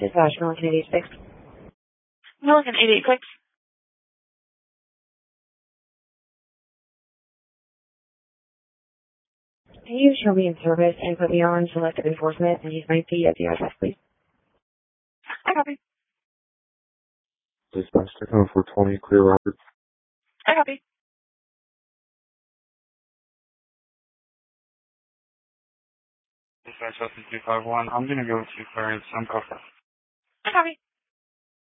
Dispatch, Milliken 886. Milliken 886. Can you show me in service and put me on selective enforcement and use my fee at the address, please? I copy. Dispatch Techno 420, Clear Roberts. I copy. Dispatch Austin 251. I'm going to go to clearance. I'm covered. I copy.